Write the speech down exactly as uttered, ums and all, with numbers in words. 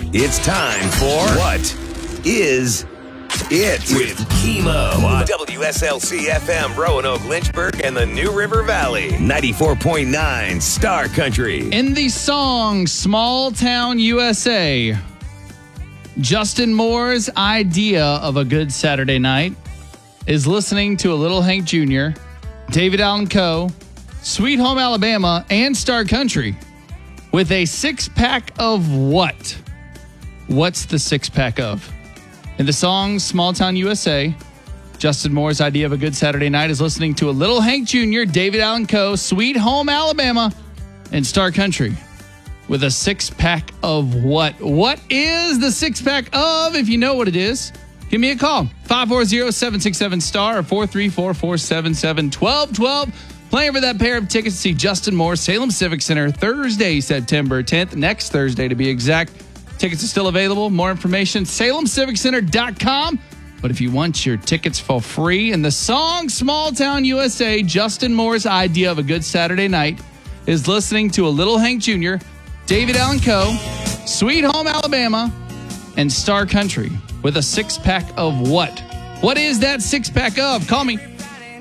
It's time for What Is It? With Chemo on W S L C F M, Roanoke, Lynchburg, and the New River Valley. ninety-four point nine Star Country. In the song Small Town U S A, Justin Moore's idea of a good Saturday night is listening to a Little Hank Junior, David Allan Coe, Sweet Home Alabama, and Star Country with a six-pack of what? What's the six-pack of? In the song Small Town U S A, Justin Moore's idea of a good Saturday night is listening to a Little Hank Junior, David Allan Coe, Sweet Home Alabama, and Star Country with a six-pack of what? What is the six-pack of? If you know what it is, give me a call. five four zero, seven six seven, STAR or four three four, four seven seven, one two one two. Playing for that pair of tickets to see Justin Moore, Salem Civic Center, Thursday, September tenth. Next Thursday, to be exact. Tickets are still available. More information, salem civic center dot com. But if you want your tickets for free, in the song Small Town U S A, Justin Moore's idea of a good Saturday night is listening to a Little Hank Junior, David Allan Coe, Sweet Home Alabama, and Star Country with a six-pack of what? What is that six-pack of? Call me.